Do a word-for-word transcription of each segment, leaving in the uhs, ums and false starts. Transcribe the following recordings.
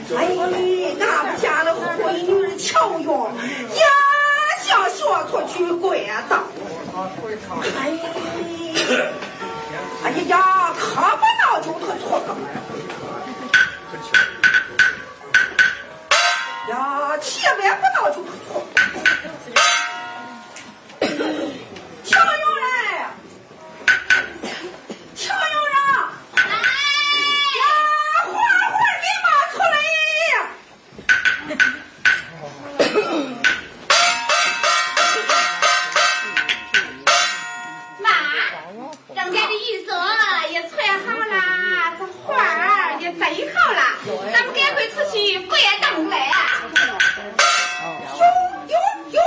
哎，俺们家的闺女乔勇也想学出去跪倒。哎，哎呀，可不闹就他错了。呀，千万不闹就他错。乔勇来，乔勇啊！呀，花花给妈出来！ 妈，张家的寓所也揣好了，这花儿也栽好了，咱们赶快出去跪等来啊！ 哟哟哟！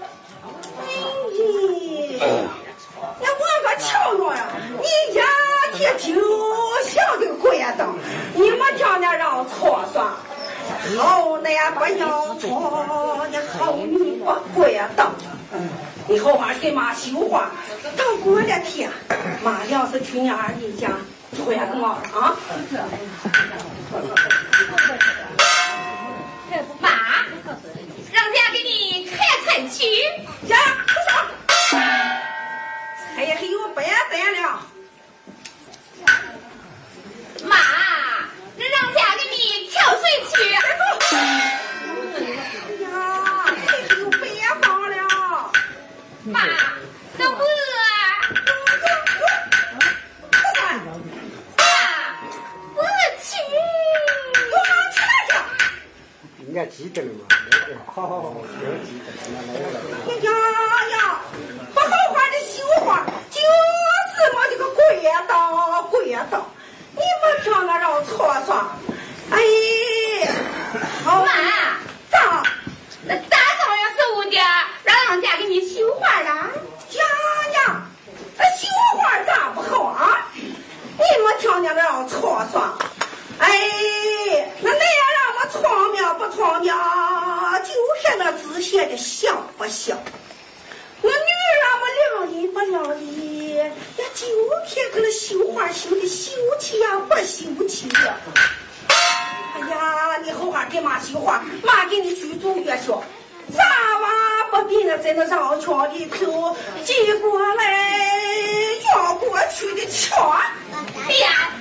哎，那我说乔勇呀，你呀也挺小的跪等，你们叫那让错算。好男不要错，你好女不跪等。你后边给妈绣花，等过了天，妈要是去你二姨家出来个毛啊！ 妈，让家给你开菜去。 呀，不上，菜还有白带了。 妈，让家给你挑水去。 哎呀，菜还有白放了。 妈，都饿。我去。 有哪去来着？ 应该记得了嘛？好好好，有记得。 哎呀呀，不好好的绣花，就是我这个跪倒跪倒，你们叫那让错算。哎，好妈， 咋？ 那大早要十五点，让让家给你绣花了。 呀呀，那绣花咋不好啊？你们听见了让错算。哎，那那样让我聪明不聪明，就看那字写的像不像。那女人么靓丽不靓丽，也就看个那绣花绣的秀气呀不秀气呀。哎呀，你后边给妈绣花，妈给你去做月宵，咋娃不比那在那绕圈里头挤过来绕过去的巧？ 哎呀！